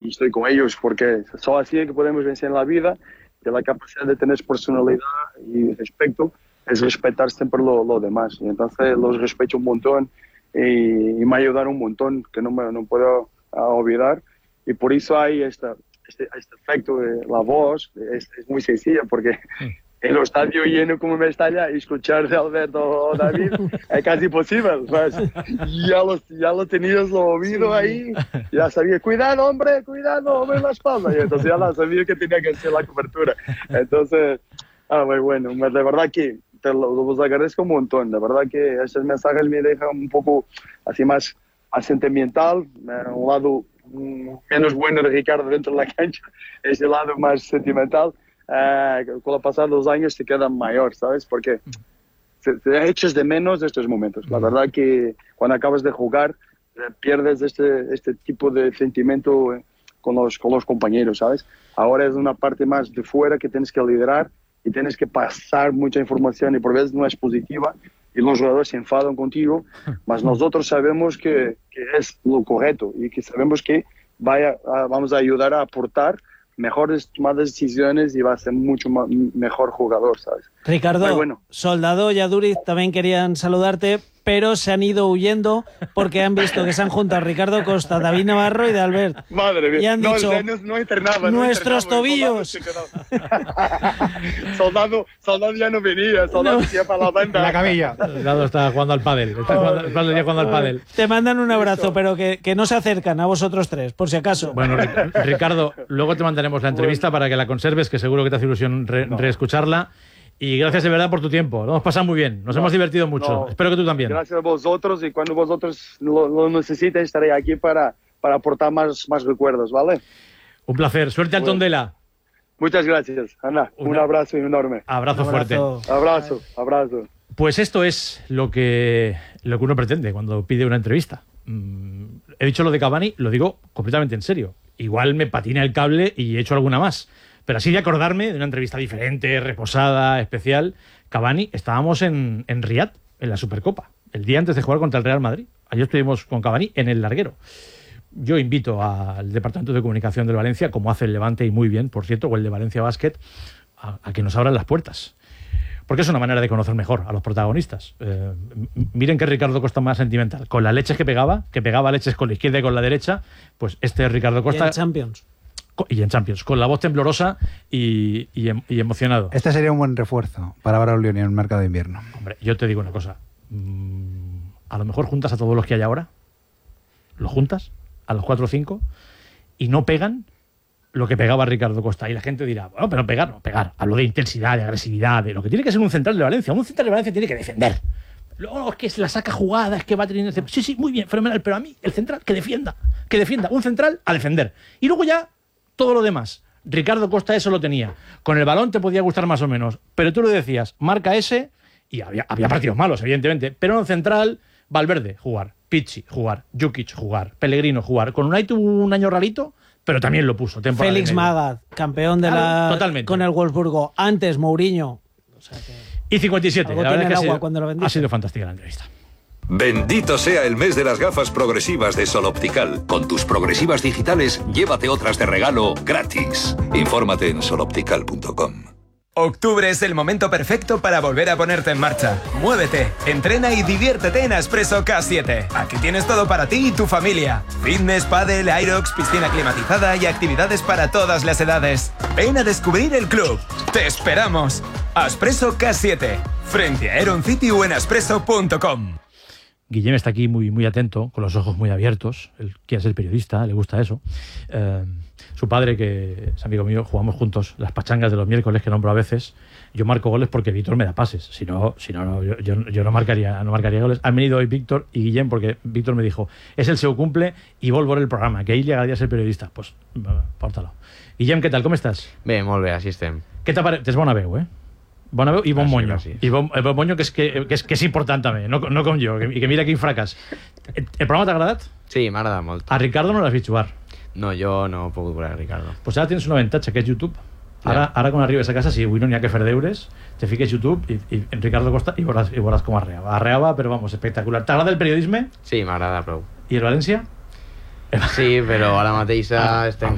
estoy con ellos porque solo así es que podemos vencer en la vida, y la capacidad de tener personalidad y respeto es respetar siempre lo demás. Y entonces los respeto un montón y me ayudaron un montón, que no puedo olvidar. Y por eso hay este efecto de la voz, es muy sencilla, porque en el estadio lleno como me está allá, escuchar de Alberto o David es casi imposible. Pues, ya lo tenías lo oído ahí, ya sabía, cuidado hombre en la espalda. Y entonces ya sabía que tenía que hacer la cobertura. Entonces, muy bueno, de verdad que te los agradezco un montón. De verdad que esos mensajes me dejan un poco así más sentimental, un lado menos bueno de Ricardo dentro de la cancha, ese lado más sentimental. Con el pasar de los años se queda mayor, ¿sabes? Porque te echas de menos estos momentos. La verdad que cuando acabas de jugar pierdes este tipo de sentimiento con los compañeros, ¿sabes? Ahora es una parte más de fuera que tienes que liderar y tienes que pasar mucha información y por veces no es positiva y los jugadores se enfadan contigo, mas nosotros sabemos que es lo correcto y que sabemos que vamos a ayudar a aportar mejores tomadas de decisiones y va a ser mucho mejor jugador, ¿sabes? Ricardo, bueno. Soldado y Aduriz también querían saludarte, pero se han ido huyendo porque han visto que se han juntado Ricardo Costa, David Navarro y de Albert. Madre mía, y han dicho, no internaba, nuestros tobillos. Soldado ya no venía, Soldado se iba para la banda. La camilla. Soldado está jugando al pádel. Jugando al pádel. Te mandan un abrazo, pero que no se acercan a vosotros tres, por si acaso. Bueno, Ricardo, luego te mandaremos la entrevista para que la conserves, que seguro que te hace ilusión reescucharla. Y gracias de verdad por tu tiempo. Lo hemos pasado muy bien. Nos hemos divertido mucho. Espero que tú también. Gracias a vosotros y cuando vosotros lo necesiten estaré aquí para aportar más recuerdos, ¿vale? Un placer. Suerte al Tondela. Muchas gracias, Ana. Un abrazo enorme. Abrazo fuerte. Abrazo. Pues esto es lo que uno pretende cuando pide una entrevista. He dicho lo de Cavani, lo digo completamente en serio. Igual me patina el cable y he hecho alguna más. Pero así de acordarme de una entrevista diferente, reposada, especial. Cavani, estábamos en Riad, en la Supercopa, el día antes de jugar contra el Real Madrid. Allí estuvimos con Cavani en el larguero. Yo invito al Departamento de Comunicación del Valencia, como hace el Levante y muy bien, por cierto, o el de Valencia Basket, a que nos abran las puertas. Porque es una manera de conocer mejor a los protagonistas. Miren que Ricardo Costa más sentimental. Con las leches que pegaba leches con la izquierda y con la derecha, pues este es Ricardo Costa. Y en Champions. Y en Champions, con la voz temblorosa y emocionado. Este sería un buen refuerzo para Braulio en el mercado de invierno. Hombre, yo te digo una cosa. A lo mejor juntas a todos los que hay ahora, los juntas, a los 4 o 5, y no pegan lo que pegaba Ricardo Costa. Y la gente dirá, bueno, pero pegar. Hablo de intensidad, de agresividad, de lo que tiene que ser un central de Valencia. Un central de Valencia tiene que defender. Luego es que se la saca jugada, es que va teniendo... Sí, muy bien, fenomenal. Pero a mí, el central, que defienda. Un central a defender. Y luego ya... todo lo demás. Ricardo Costa eso lo tenía. Con el balón te podía gustar más o menos. Pero tú lo decías, marca ese, y había partidos malos, evidentemente. Pero en central, Valverde, jugar. Pichi, jugar. Jukic, jugar. Pellegrino, jugar. Con Unai tuvo un año rarito, pero también lo puso. Félix Magath, campeón de totalmente. con el Wolfsburgo. Antes, Mourinho. O sea que y 57. La verdad es que ha sido fantástica la entrevista. Bendito sea el mes de las gafas progresivas de Sol Optical. Con tus progresivas digitales, llévate otras de regalo gratis. Infórmate en soloptical.com. Octubre es el momento perfecto para volver a ponerte en marcha. Muévete, entrena y diviértete en Aspresso K7. Aquí tienes todo para ti y tu familia. Fitness, pádel, aerox, piscina climatizada y actividades para todas las edades. Ven a descubrir el club. ¡Te esperamos! Aspresso K7. Frente a Aeron City o en aspresso.com. Guillem está aquí muy atento, con los ojos muy abiertos. Él quiere ser periodista, le gusta eso. Su padre, que es amigo mío, jugamos juntos las pachangas de los miércoles, que nombro a veces. Yo marco goles porque Víctor me da pases. Si no, yo no marcaría goles. Han venido hoy Víctor y Guillem porque Víctor me dijo, es el seu cumple y vol veure el programa, que ahí llegaría a ser periodista. Pues, porta-lo. Guillem, què tal? Com estàs? Bé, molt bé, així estem. Què t'ha pareixet? Tens bona veu, eh? Bona veu i bon monyo. Gràcies. I bon monyo, que és important també, no com jo, i que mira quin fracàs. El programa t'ha agradat? Sí, m'agrada molt. A Ricardo no l'has vist jugar. No, jo no he pogut veure a Ricardo. Pues ara tens un avantatge, que és YouTube. Ara quan arribes a casa, si avui no n'hi ha que fer deures, te fiques YouTube i en Ricardo Costa i veuràs com arreava. Arreava, però vamos, espectacular. T'agrada el periodisme? Sí, m'agrada prou. I el València? Sí, però ara mateix estem